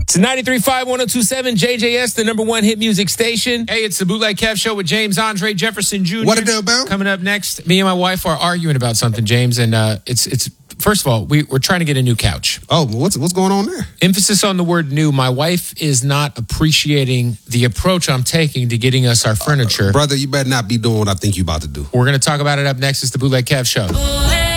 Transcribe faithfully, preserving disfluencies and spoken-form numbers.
It's ninety-three point five, one oh two point seven, J J S, the number one hit music station. Hey, it's the Bootleg Kev Show with James Andre Jefferson Junior What a deal, Bill? Coming up next, me and my wife are arguing about something, James, and uh, it's it's first of all, we, we're trying to get a new couch. Oh, what's what's going on there? Emphasis on the word new. My wife is not appreciating the approach I'm taking to getting us our furniture. Uh, brother, you better not be doing what I think you're about to do. We're going to talk about it up next. It's the Bootleg Kev Show.